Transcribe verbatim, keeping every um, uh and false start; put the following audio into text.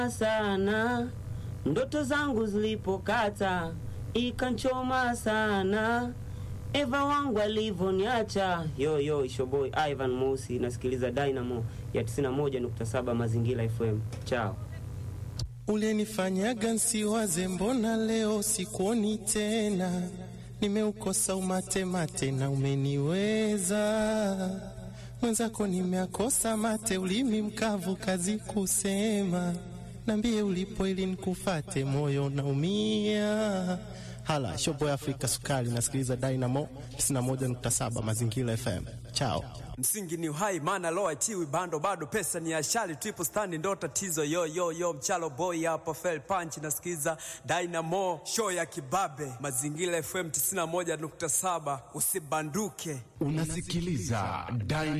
sana, ndoto zangu zilipokata ikanchoma sana, Eva wangu alivoniacha. Yo yo, ishoboy Ivan Mosi, nasikiliza Dynamo ya tisini na moja nukta saba Mazingira F M. Chao. Ulenifanyaga nsiwaze, mbona leo sikuoni tena, nimeukosa umate mate na umeniweza, mwenzako nimeakosa mate, ulimi mkavu kazi kusema, nambie ulipo ili nikufate, moyo naumia. Hala, Showboy Afrika Sukari, nasikiliza Dynamo tisini na moja nukta saba Mazingira F M. Chao. Msingi ni uhai, mana loa chiwi bando, bado pesa ni ashali, triple stand ndo tatizo. Yo yo yo, mchalo boy hapa, fell punch, nasikiza Dynamo, show ya kibabe, Mazingira F M tisini na moja nukta saba, usibanduke. Unasikiliza Dynamo.